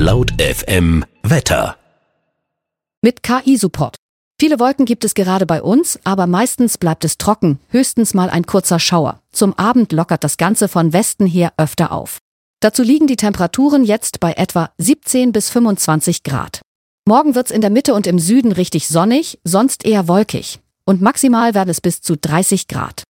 Laut FM Wetter. Mit KI-Support. Viele Wolken gibt es gerade bei uns, aber meistens bleibt es trocken, höchstens mal ein kurzer Schauer. Zum Abend lockert das Ganze von Westen her öfter auf. Dazu liegen die Temperaturen jetzt bei etwa 17 bis 25 Grad. Morgen wird's in der Mitte und im Süden richtig sonnig, sonst eher wolkig. Und maximal werden es bis zu 30 Grad.